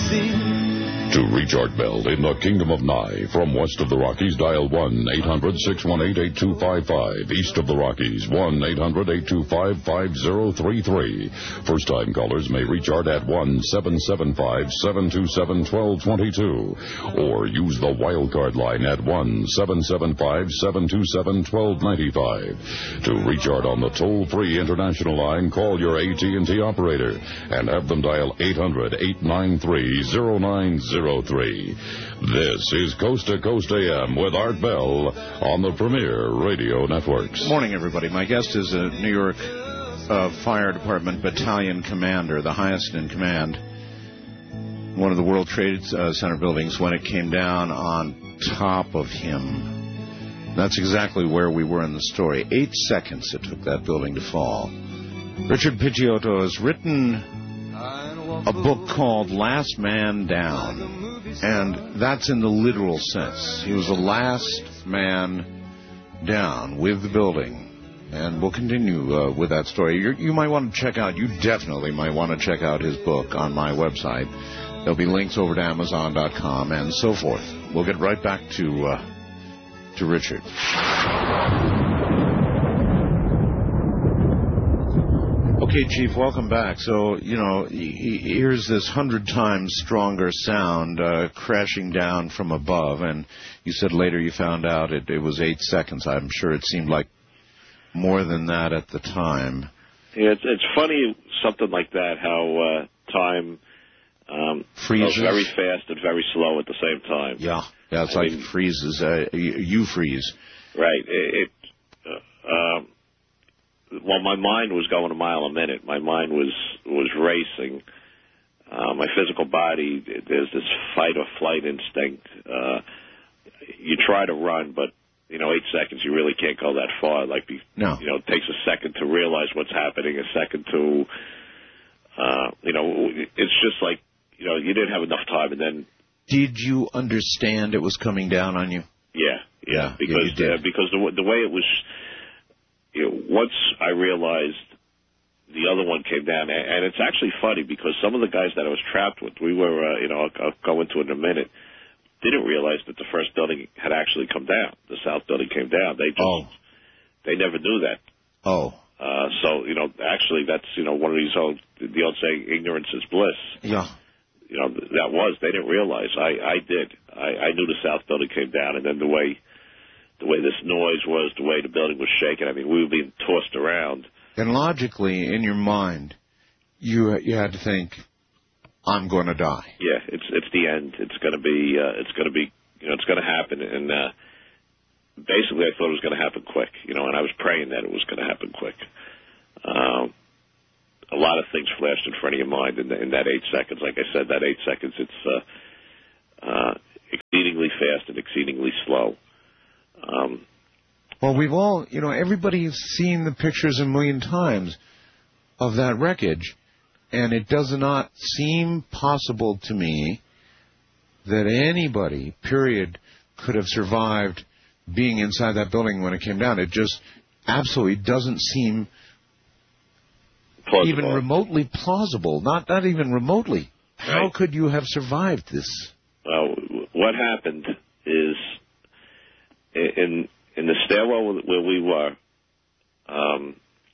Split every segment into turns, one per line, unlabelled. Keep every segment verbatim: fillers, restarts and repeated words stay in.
see.
To reach Art Bell in the Kingdom of Nye, from west of the Rockies, dial one eight hundred six one eight eight two five five. East of the Rockies, one eight hundred eight two five five zero three three. First-time callers may reach Art at one seven seven five seven two seven one two two two. Or use the wildcard line at one seven seven five seven two seven one two nine five. To reach Art on the toll-free international line, call your A T and T operator and have them dial eight hundred eight nine three zero nine zero three. This is Coast to Coast A M with Art Bell on the Premier Radio Networks.
Good morning, everybody. My guest is a New York uh, Fire Department battalion commander, the highest in command. One of the World Trade uh, Center buildings when it came down on top of him. That's exactly where we were in the story. Eight seconds it took that building to fall. Richard Picciotto has written a book called Last Man Down, and that's in the literal sense. He was the last man down with the building, and we'll continue uh, with that story. You're, you might want to check out, you definitely might want to check out his book on my website. There'll be links over to Amazon dot com and so forth. We'll get right back to, uh, to Richard. Okay, Chief, welcome back. So, you know, here's this hundred times stronger sound uh, crashing down from above, and you said later you found out it, it was eight seconds. I'm sure it seemed like more than that at the time.
Yeah, it's, it's funny, something like that, how uh, time um,
freezes
goes very fast and very slow at the same time.
Yeah, yeah, it's I like mean, it freezes. Uh, you, you freeze.
Right. It... it uh, um, Well, my mind was going a mile a minute. My mind was was racing. Uh, my physical body, there's this fight or flight instinct. Uh, you try to run, but, you know, eight seconds, you really can't go that far. Like,
no.
You know, it takes a second to realize what's happening, a second to, uh, you know, it's just like, you know, you didn't have enough time, and then...
Did you understand it was coming down on you?
Yeah, yeah,
yeah
because
yeah,
uh, because the, the way it was... You know, once I realized the other one came down, and it's actually funny because some of the guys that I was trapped with, we were, uh, you know, I'll, I'll go into it in a minute, didn't realize that the first building had actually come down. The south building came down. They just,
oh.
they never knew that.
Oh.
Uh, so, you know, actually that's, you know, one of these old, the old saying, ignorance is bliss.
Yeah.
You know, that was, they didn't realize. I, I did. I, I knew the south building came down, and then the way... the way this noise was, the way the building was shaking. I mean, we were being tossed around.
And logically, in your mind, you you had to think, I'm going to die.
Yeah, it's it's the end. It's going to be, uh, it's going to be, you know, it's going to happen. And uh, basically, I thought it was going to happen quick, you know, and I was praying that it was going to happen quick. Um, a lot of things flashed in front of your mind in, the, in that eight seconds. Like I said, that eight seconds, it's uh, uh, exceedingly fast and exceedingly slow. Um,
well, we've all, you know, everybody's seen the pictures a million times of that wreckage, and it does not seem possible to me that anybody, period, could have survived being inside that building when it came down. It just absolutely doesn't seem
plausible.
even remotely plausible, not, not even remotely. How
right.
could you have survived this?
Well, what happened is... In in the stairwell where we were, um,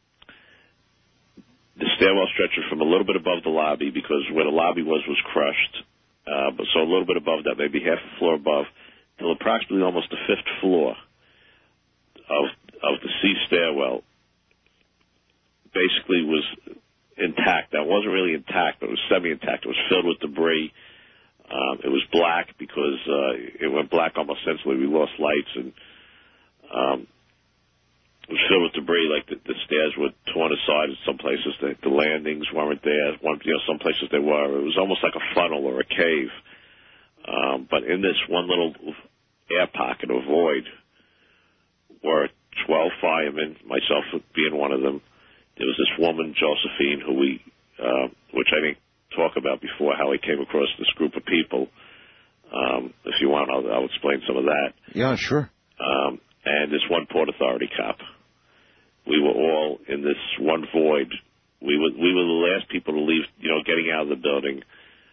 the stairwell stretched from a little bit above the lobby because where the lobby was was crushed, uh, but so a little bit above that, maybe half a floor above, till approximately almost the fifth floor of of the C stairwell. Basically, was intact. That wasn't really intact, but it was semi-intact. It was filled with debris. Um, it was black because uh, it went black almost instantly. We lost lights, and um, it was filled with debris. Like the, the stairs were torn aside in some places. The, the landings weren't there. One, you know, some places they were. It was almost like a funnel or a cave. Um, but in this one little air pocket or void were twelve firemen, myself being one of them. There was this woman, Josephine, who we, uh, which I think. talk about before how I came across this group of people. Um, if you want, I'll, I'll explain some of that.
Yeah, sure.
Um, and this one Port Authority cop. We were all in this one void. We were we were the last people to leave, you know, getting out of the building.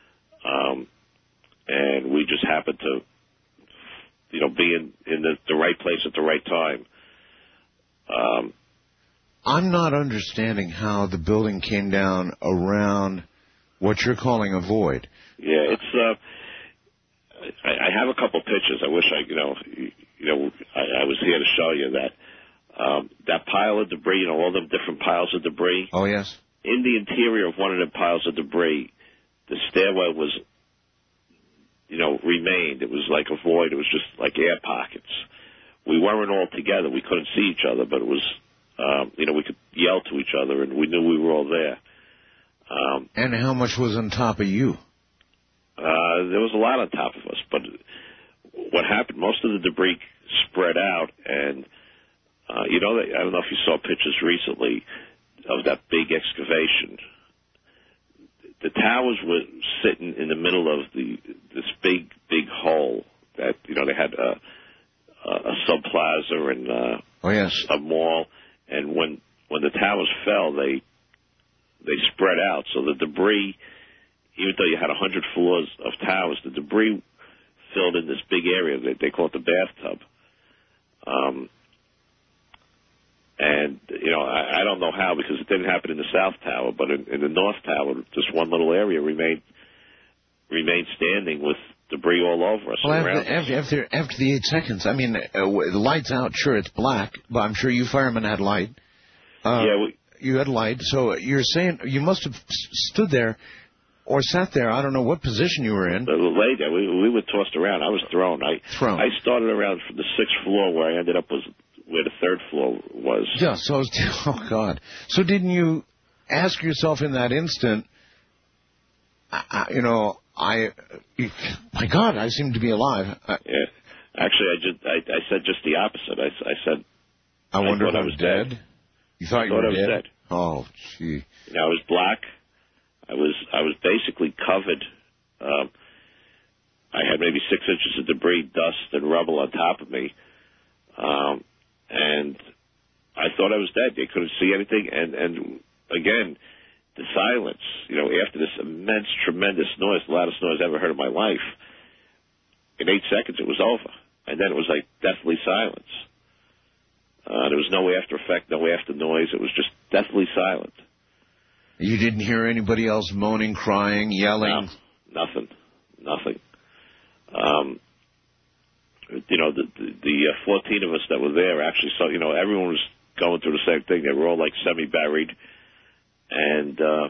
Um, and we just happened to, you know, be in, in the, the right place at the right time. Um,
I'm not understanding how the building came down around what you're calling a void.
Yeah, it's. Uh, I, I have a couple pictures. I wish I, you know, you, you know, I, I was here to show you that. Um, that pile of debris, you know, all the different piles of debris.
Oh yes.
In the interior of one of the piles of debris, the stairwell was, you know, remained. It was like a void. It was just like air pockets. We weren't all together. We couldn't see each other, but it was, um, you know, we could yell to each other, and we knew we were all there. Um,
and how much was on top of you?
Uh, there was a lot on top of us, but what happened, most of the debris spread out, and, uh, you know, I don't know if you saw pictures recently of that big excavation. The towers were sitting in the middle of the this big, big hole that, you know, they had a, a sub plaza and uh,
oh, yes.
a mall, and when when the towers fell, they they spread out. So the debris, even though you had a hundred floors of towers, the debris filled in this big area. They, they call it the bathtub. Um, and, you know, I, I don't know how, because it didn't happen in the South Tower, but in, in the North Tower, this one little area remained remained standing with debris all over us.
Well, after, after, after, after the eight seconds, I mean, uh, the light's out, sure, it's black, but I'm sure you firemen had light. Uh,
yeah, we,
you had light, so you're saying you must have stood there or sat there. I don't know what position you were in.
The lady, we, we were tossed around. I was thrown. I
thrown.
I started around from the sixth floor, where I ended up was where the third floor was.
Yeah, so, oh, God. So didn't you ask yourself in that instant, I, you know, I, my God, I seem to be alive. I,
yeah. Actually, I just, I, I said just the opposite. I, I said,
I wonder
I
if I was dead. dead. You thought
I
you
thought
were
I was
dead?
dead.
Oh, gee.
You know, I was black. I was, I was basically covered. Um, I had maybe six inches of debris, dust, and rubble on top of me. Um, and I thought I was dead. They couldn't see anything. And, and again, the silence, you know, after this immense, tremendous noise, the loudest noise I ever heard in my life, in eight seconds it was over. And then it was like deathly silence. Uh, there was no after effect, no after noise. It was just deathly silent.
You didn't hear anybody else moaning, crying, yelling?
No, nothing. Nothing. Um, you know, the, the, the uh, fourteen of us that were there actually saw, you know, everyone was going through the same thing. They were all like semi-buried and uh,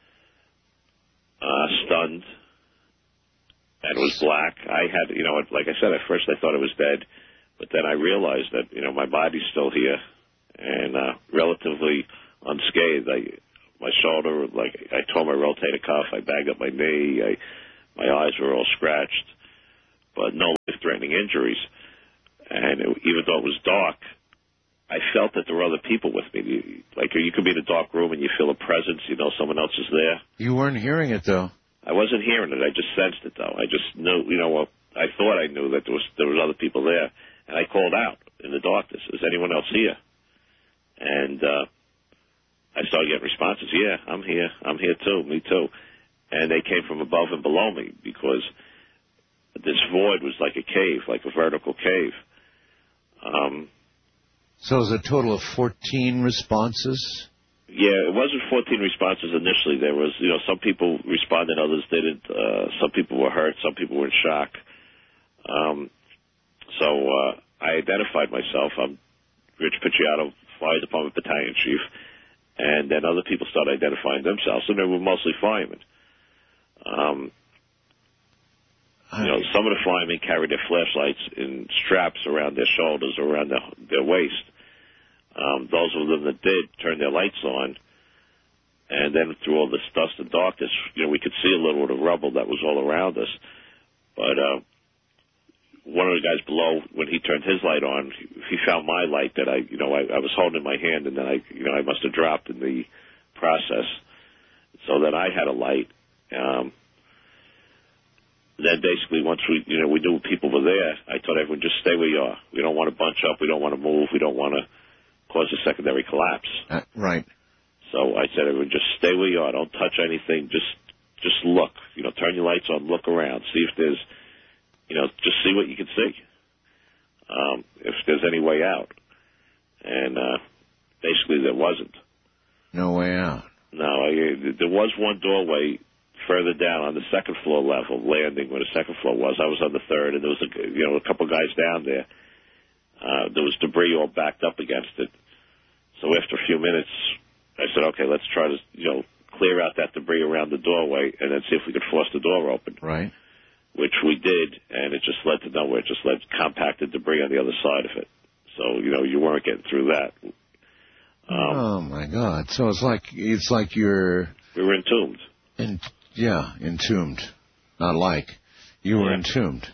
uh, stunned. And it was black. I had, you know, like I said, at first I thought I was dead, but then I realized that, you know, my body's still here and uh, relatively unscathed. I, my shoulder, like, I tore my rotator cuff. I bagged up my knee. I, my eyes were all scratched, but no life-threatening injuries. And it, even though it was dark, I felt that there were other people with me. Like, you could be in a dark room and you feel a presence. You know, someone else is there.
You weren't hearing it, though.
I wasn't hearing it. I just sensed it, though. I just knew, you know, well, I thought I knew that there was there was other people there. And I called out in the darkness, is anyone else here? And uh, I started getting responses, yeah, I'm here. I'm here, too. Me, too. And they came from above and below me because this void was like a cave, like a vertical cave. Um,
so it was a total of fourteen responses?
Yeah, it wasn't fourteen responses initially. There was, you know, some people responded, others didn't. Uh, some people were hurt, some people were in shock. Um, so uh, I identified myself. I'm Rich Picciotto, Fire Department Battalion Chief. And then other people started identifying themselves, and they were mostly firemen. Um, you know, some of the firemen carried their flashlights in straps around their shoulders or around their, their waist. Um, those of them that did turned their lights on, and then through all this dust and darkness, you know, we could see a little of the rubble that was all around us. But uh, one of the guys below, when he turned his light on, he found my light that I, you know, I, I was holding in my hand, and then I, you know, I must have dropped in the process. So then I had a light. Um, then basically, once we, you know, we knew people were there, I told everyone, just stay where you are. We don't want to bunch up. We don't want to move. We don't want to cause a secondary collapse.
Uh, right.
So I said, everyone, just stay where you are. Don't touch anything. Just just look. You know, turn your lights on, look around, see if there's, you know, just see what you can see. Um, if there's any way out. And uh, basically there wasn't.
No way out.
No, I, there was one doorway further down on the second floor level, landing where the second floor was. I was on the third, and there was a, you know, a couple guys down there. Uh, there was debris all backed up against it. So after a few minutes, I said, okay, let's try to, you know, clear out that debris around the doorway and then see if we could force the door open.
Right.
Which we did, and it just led to nowhere. It just led to compacted debris on the other side of it. So, you know, you weren't getting through that. Um,
oh, my God. So it's like it's like you're...
We were entombed.
In, yeah, entombed. Not like. You were
yeah.
entombed.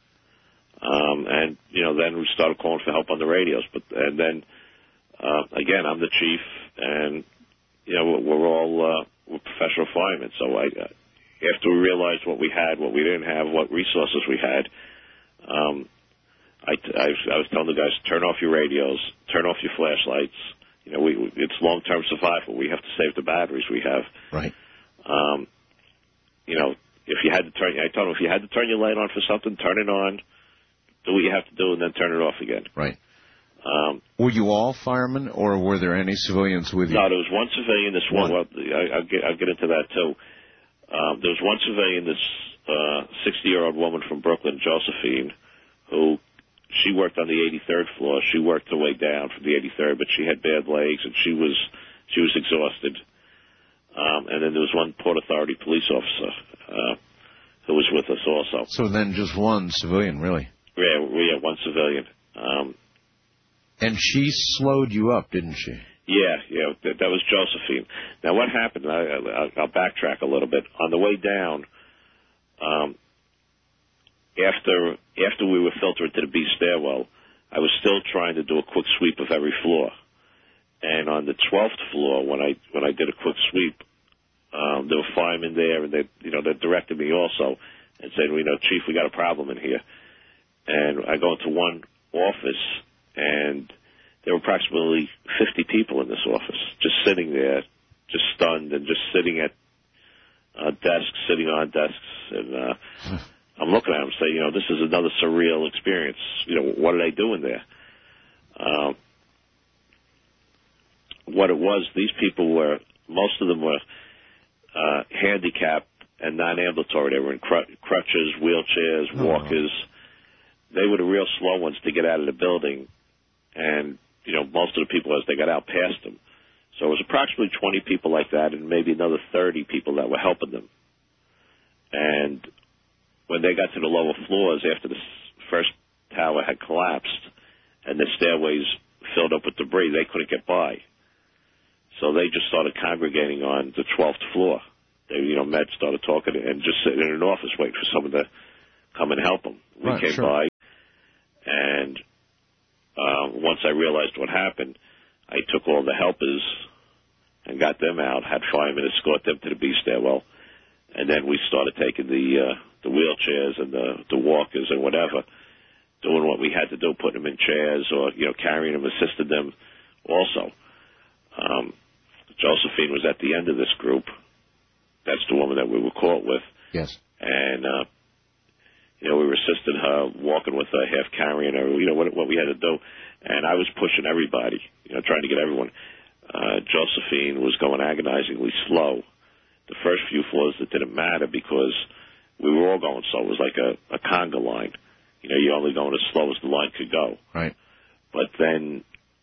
Um, and, you know, then we started calling for help on the radios. But And then, uh, again, I'm the chief, and, you know, we're all uh, we're professional firemen. So I, uh, after we realized what we had, what we didn't have, what resources we had, um, I, I, I was telling the guys, turn off your radios, turn off your flashlights. You know, we, it's long-term survival. We have to save the batteries we have.
Right.
Um, you know, if you had to turn, I told them, if you had to turn your light on for something, turn it on, do what you have to do, and then turn it off again.
Right.
Um,
were you all firemen, or were there any civilians with you?
No, there was one civilian. This one, one. Well, I, I'll, get, I'll get into that too. Um, there was one civilian, this sixty-year-old uh, woman from Brooklyn, Josephine, who she worked on the eighty-third floor. She worked her way down from the eighty-third, but she had bad legs and she was she was exhausted. Um, and then there was one Port Authority police officer uh, who was with us also.
So then just one civilian, really?
Yeah, we had one civilian. Um,
and she slowed you up, didn't she?
Yeah, yeah, that, that was Josephine. Now, what happened, I, I, I'll backtrack a little bit. On the way down, um, after after we were filtered to the B stairwell, I was still trying to do a quick sweep of every floor. And on the twelfth floor, when I when I did a quick sweep, um, there were firemen there, and they you know they directed me also and said, "We know, Chief, we got a problem in here." And I go into one office, and there were approximately fifty people in this office, just sitting there, just stunned, and just sitting at uh, desks, sitting on desks, and uh, I'm looking at them, saying, "You know, this is another surreal experience. You know, what are they doing there?" Um, what it was, these people were, most of them were uh, handicapped and non-ambulatory. They were in cr- crutches, wheelchairs, walkers. Oh. They were the real slow ones to get out of the building, and, you know, most of the people, as they got out, passed them. So it was approximately twenty people like that, and maybe another thirty people that were helping them. And when they got to the lower floors, after the first tower had collapsed and the stairways filled up with debris, they couldn't get by. So they just started congregating on the twelfth floor. They, you know, met, started talking, and just sitting in an office waiting for someone to come and help them. We
right,
came
sure.
by, and uh, once I realized what happened, I took all the helpers and got them out, had firemen escort them to the B stairwell, and then we started taking the uh, the wheelchairs and the, the walkers and whatever, doing what we had to do, putting them in chairs or, you know, carrying them, assisted them also. Um, Josephine was at the end of this group. That's the woman that we were caught with.
Yes.
And, uh, you know, we were assisting her, walking with her, half carrying her, you know, what, what we had to do. And I was pushing everybody, you know, trying to get everyone. Uh, Josephine was going agonizingly slow. The first few floors, it didn't matter because we were all going slow. It was like a, a conga line. You know, you're only going as slow as the line could go.
Right.
But then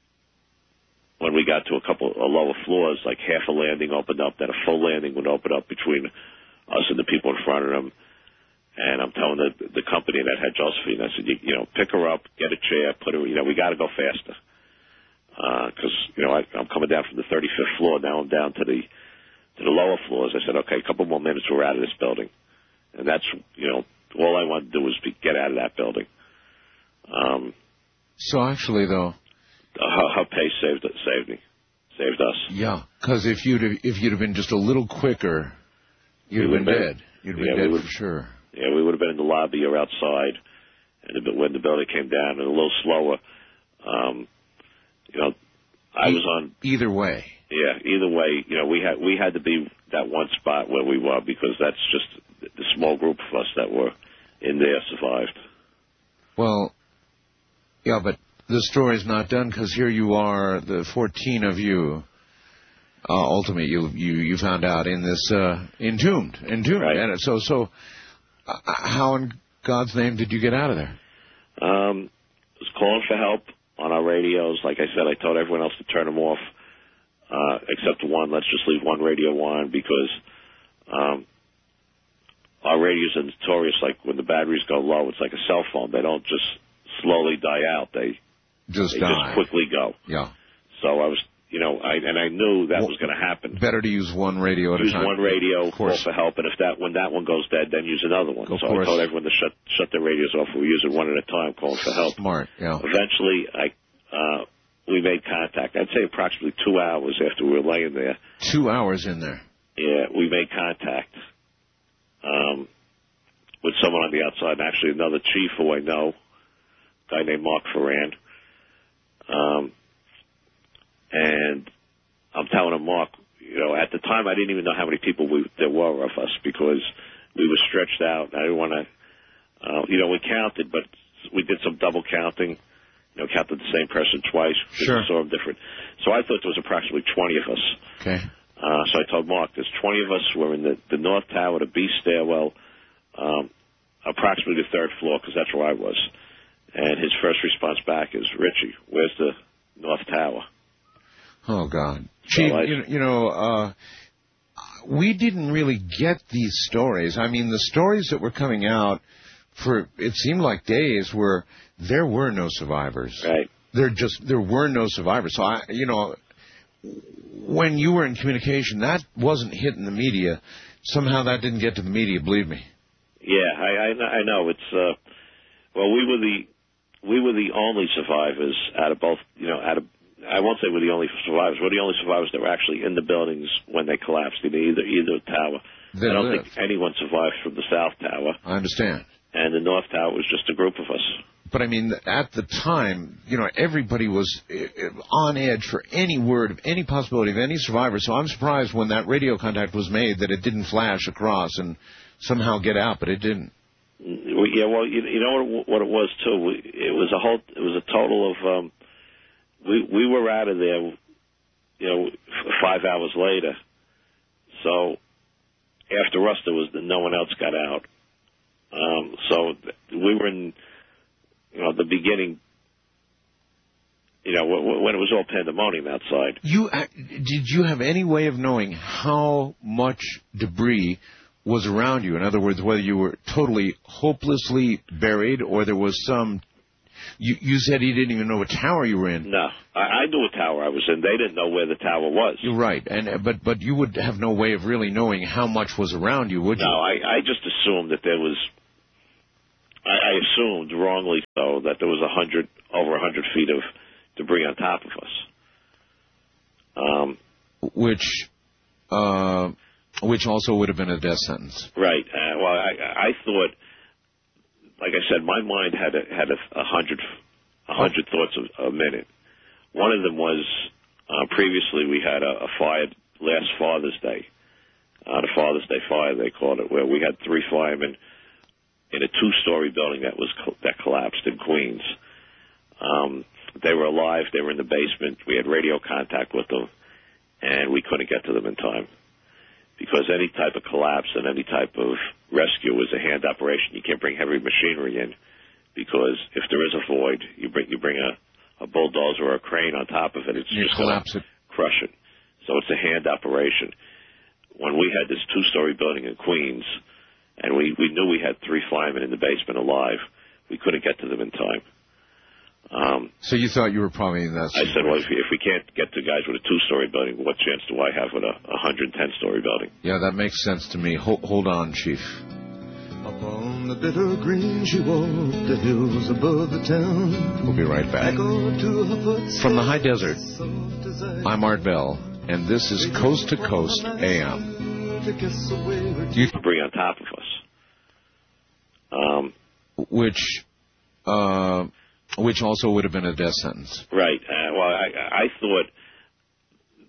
when we got to a couple of lower floors, like half a landing opened up, then a full landing would open up between us and the people in front of them. And I'm telling the, the company that had Josephine, I said, you, you know, pick her up, get a chair, put her, you know, we got to go faster. Because, uh, you know, I, I'm coming down from the thirty-fifth floor. Now I'm down to the to the lower floors. I said, okay, a couple more minutes, we're out of this building. And that's, you know, all I wanted to do was be, get out of that building. Um,
so actually, though,
her, her pace saved saved me, saved us.
Yeah, because if you'd have, if you'd have been just a little quicker, you'd have been, been dead. You'd have
yeah,
been dead
would,
for sure.
Yeah, we would have been in the lobby or outside, and the, when the building came down, and a little slower. Um, you know, I
e-
was on
either way.
Yeah, either way, you know, we had we had to be that one spot where we were because that's just the small group of us that were in there survived.
Well, yeah, but the story's not done because here you are, the fourteen of you. Uh, ultimately, you, you you found out in this uh, entombed, entombed.
Right.
And so so, uh, how in God's name did you get out of there?
Um, I was calling for help on our radios. Like I said, I told everyone else to turn them off. Uh, except one, let's just leave one radio on because um, our radios are notorious. Like when the batteries go low, it's like a cell phone. They don't just slowly die out. They
just
they
die.
just quickly go.
Yeah.
So I was, you know, I and I knew that well, was going to happen.
Better to use one radio at
use
a time.
Use one radio, call for help, and if that when that one goes dead, then use another one.
Of
so
course.
I told everyone to shut shut their radios off. We use it one at a time, calling for help.
Smart. Yeah.
Eventually, I. Uh, We made contact. I'd say approximately two hours after we were laying there.
Two hours in there.
Yeah, we made contact um, with someone on the outside, and actually another chief who I know, a guy named Mark Ferran. Um, and I'm telling him, Mark, you know, at the time I didn't even know how many people we, there were of us because we were stretched out. I didn't want to, uh, you know, we counted, but we did some double counting. You know, counted the same person twice.
Sure.
We saw them different. So I thought there was approximately twenty of us.
Okay.
Uh, so I told Mark, there's twenty of us. We're in the, the North Tower, the B stairwell, um, approximately the third floor, because that's where I was. And his first response back is, Richie, where's the North Tower?
Oh, God. Chief,
so I,
you, you know, uh, we didn't really get these stories. I mean, the stories that were coming out for, it seemed like days were, there were no survivors.
Right.
There just, there were no survivors. So, I, you know, when you were in communication, that wasn't hitting the media. Somehow that didn't get to the media, believe me.
Yeah, I, I, I know. It's, uh, well, we were the, we were the only survivors out of both, you know, out of, I won't say we're the only survivors. We're the only survivors that were actually in the buildings when they collapsed in either, either tower.
They
I don't
lived.
think anyone survived from the South Tower.
I understand.
And the North Tower was just a group of us.
But, I mean, at the time, you know, everybody was on edge for any word of any possibility of any survivor. So I'm surprised when that radio contact was made that it didn't flash across and somehow get out, but it didn't.
Yeah, well, you, you know what, what it was, too? We, it was a whole, it was a total of, um, we, we were out of there, you know, five hours later. So after us, there was, no one else got out. Um, so we were in, you know, the beginning, you know, when it was all pandemonium outside.
You did you have any way of knowing how much debris was around you? In other words, whether you were totally hopelessly buried or there was some... You, you said you didn't even know what tower you were in.
No, I, I knew what tower I was in. They didn't know where the tower was.
You're right, and but but you would have no way of really knowing how much was around you, would you?
No, I, I just assumed that there was... I, I assumed, wrongly so, that there was a hundred, over a hundred feet of debris on top of us. Um,
which, uh, which also would have been a death sentence.
Right. Uh, well, I, I thought, like I said, my mind had a, had a, a hundred, a hundred oh. thoughts a, a minute. One of them was uh, previously we had a, a fire last Father's Day, uh, the Father's Day fire they called it, where we had three firemen in a two-story building that was that collapsed in Queens. Um, they were alive. They were in the basement. We had radio contact with them, and we couldn't get to them in time because any type of collapse and any type of rescue is a hand operation. You can't bring heavy machinery in because if there is a void, you bring you bring a, a bulldozer or a crane on top of it. It's
you
just going to crush it. So it's a hand operation. When we had this two-story building in Queens, and we, we knew we had three firemen in the basement alive, we couldn't get to them in time. Um,
so you thought you were probably in that situation.
I said, well, if, if we can't get to guys with a two-story building, what chance do I have with a one hundred ten-story building?
Yeah, that makes sense to me. Hold, hold on, Chief.
Upon the bitter green she walked, the hills above the town.
We'll be right back. From the high desert, I'm Art Bell, and this is Coast to Coast A M.
You debris on top of us. Um,
which, uh, which also would have been a death sentence.
Right. Uh, well, I, I thought,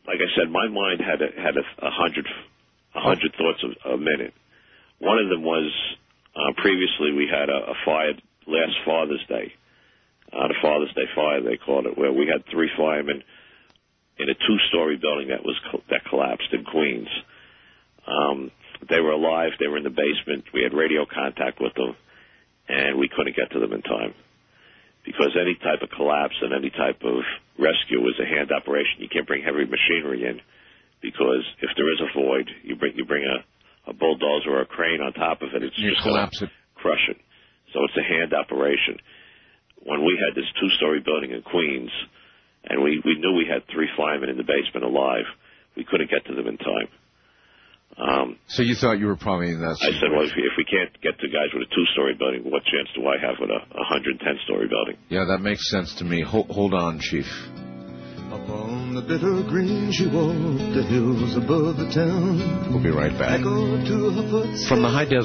like I said, my mind had a, had a, a hundred a hundred thoughts a, a minute. One of them was uh, previously we had a, a fire last Father's Day, uh, the Father's Day fire they called it, where we had three firemen in a two-story building that was that collapsed in Queens. Um, they were alive. They were in the basement. We had radio contact with them, and we couldn't get to them in time. Because any type of collapse and any type of rescue is a hand operation. You can't bring heavy machinery in, because if there is a void, you bring you bring a, a bulldozer or a crane on top of it. It's
you
just
collapse
going
it.
to crush it. So it's a hand operation. When we had this two-story building in Queens, and we, we knew we had three firemen in the basement alive, we couldn't get to them in time. Um,
so you thought you were probably in that situation.
I said, well, if, if we can't get to guys with a two-story building, what chance do I have with a one hundred ten-story building?
Yeah, that makes sense to me. Hold, hold on, Chief.
Up on the bitter green she walked, the hills above the town.
We'll be right back.
Echo to her footsteps.
From the high desert